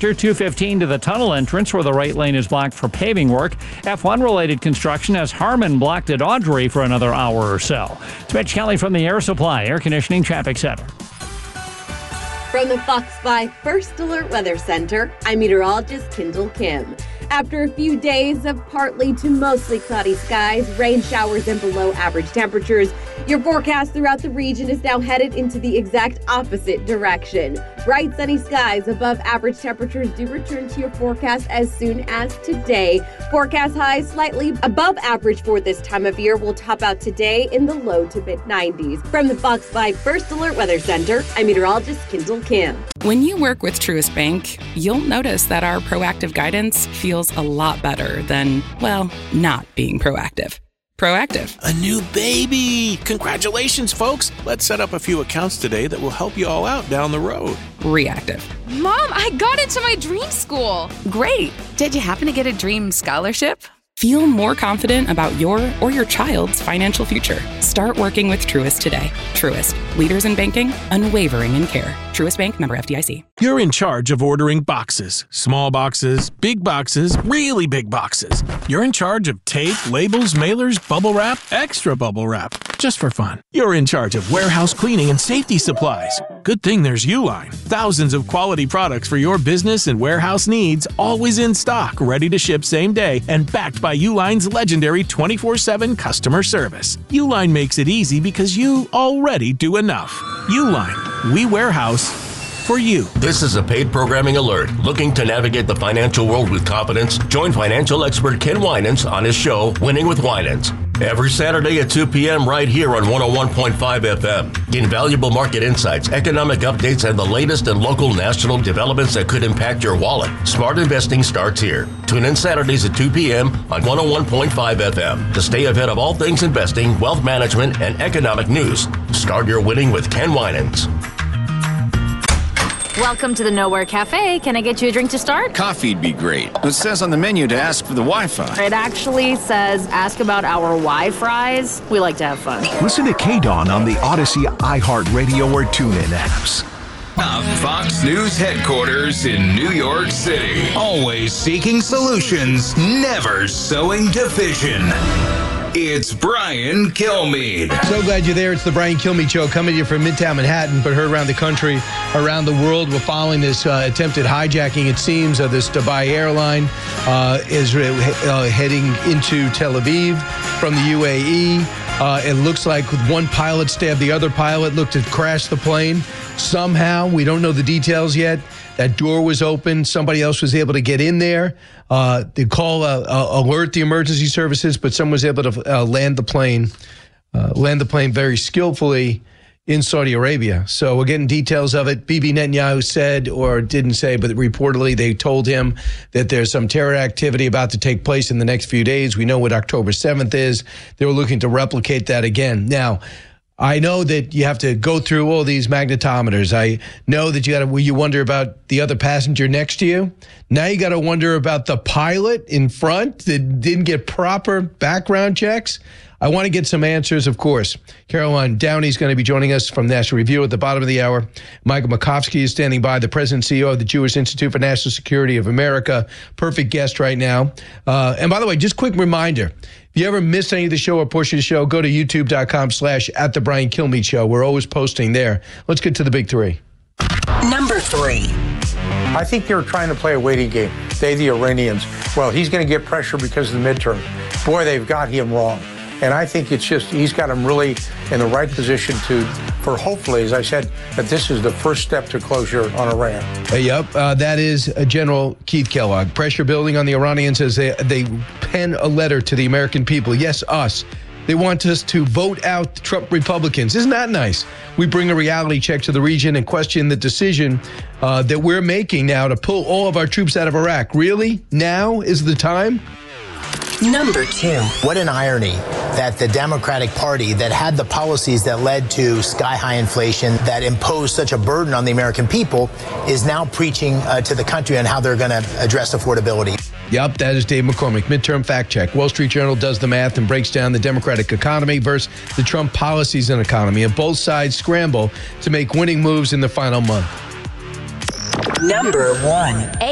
Sector 215 to the tunnel entrance where the right lane is blocked for paving work. F1-related construction has Harmon blocked at Audrey for another hour or so. It's Mitch Kelly from the Air Supply Air Conditioning Traffic Center. From the Fox 5 First Alert Weather Center, I'm meteorologist Kendall Kim. After a few days of partly to mostly cloudy skies, rain showers, and below average temperatures, your forecast throughout the region is now headed into the exact opposite direction. Bright sunny skies above average temperatures do return to your forecast as soon as today. Forecast highs slightly above average for this time of year will top out today in the low to mid 90s. From the Fox 5 First Alert Weather Center, I'm meteorologist Kendall Kim. When you work with Truist Bank, you'll notice that our proactive guidance feels a lot better than, well, not being proactive. Proactive. A new baby! Congratulations, folks! Let's set up a few accounts today that will help you all out down the road. Reactive. Mom, I got into my dream school. Great! Did you happen to get a dream scholarship? Feel more confident about your or your child's financial future. Start working with Truist today. Truist, leaders in banking, unwavering in care. Truist Bank, member FDIC. You're in charge of ordering boxes. Small boxes, big boxes, really big boxes. You're in charge of tape, labels, mailers, bubble wrap, extra bubble wrap, just for fun. You're in charge of warehouse cleaning and safety supplies. Good thing there's Uline. Thousands of quality products for your business and warehouse needs, always in stock, ready to ship same day, and backed by Uline's legendary 24/7 customer service. Uline makes it easy because you already do enough. Uline, we warehouse for you. This is a paid programming alert. Looking to navigate the financial world with confidence? Join financial expert Ken Winans on his show, Winning with Winans. Every Saturday at 2 p.m. right here on 101.5 FM. Gain valuable market insights, economic updates, and the latest in local national developments that could impact your wallet. Smart investing starts here. Tune in Saturdays at 2 p.m. on 101.5 FM to stay ahead of all things investing, wealth management, and economic news. Start your winning with Ken Winans. Welcome to the Nowhere Cafe. Can I get you a drink to start? Coffee'd be great. It says on the menu to ask for the Wi-Fi. It actually says ask about our Wi-Fries. We like to have fun. Listen to KDAWN on the Odyssey, iHeartRadio, or TuneIn apps. Fox News headquarters in New York City. Always seeking solutions, never sowing division. It's Brian Kilmeade. So glad you're there. It's the Brian Kilmeade Show coming to you from Midtown Manhattan, but heard around the country, around the world. We're following this attempted hijacking, it seems, of this Dubai airline is heading into Tel Aviv from the UAE. It looks like one pilot stabbed the other pilot, looked to crash the plane. Somehow, we don't know the details yet. That door was open. Somebody else was able to get in there. They call alert the emergency services, but someone was able to land the plane very skillfully in Saudi Arabia. So we're getting details of it. Bibi Netanyahu said, or didn't say, but reportedly they told him that there's some terror activity about to take place in the next few days. We know what October 7th is. They were looking to replicate that again. Now, I know that you have to go through all these magnetometers. I know that you wonder about the other passenger next to you. Now you got to wonder about the pilot in front that didn't get proper background checks. I want to get some answers, of course. Caroline Downey is going to be joining us from National Review at the bottom of the hour. Michael Makovsky is standing by, the president and CEO of the Jewish Institute for National Security of America. Perfect guest right now. And by the way, just quick reminder, if you ever miss any of the show or portion of the show, go to youtube.com/@the Brian Kilmeade Show. We're always posting there. Let's get to the big three. Number 3. I think they're trying to play a waiting game. They, the Iranians. Well, he's going to get pressure because of the midterm. Boy, they've got him wrong. And I think it's just, he's got him really in the right position for hopefully, as I said, that this is the first step to closure on Iran. That is General Keith Kellogg. Pressure building on the Iranians as they pen a letter to the American people. Yes, us. They want us to vote out Trump Republicans. Isn't that nice? We bring a reality check to the region and question the decision that we're making now to pull all of our troops out of Iraq. Really? Now is the time? Number 2. What an irony that the Democratic Party that had the policies that led to sky-high inflation, that imposed such a burden on the American people, is now preaching to the country on how they're going to address affordability. Yep, that is Dave McCormick. Midterm fact check. Wall Street Journal does the math and breaks down the Democratic economy versus the Trump policies and economy. And both sides scramble to make winning moves in the final month. Number 1.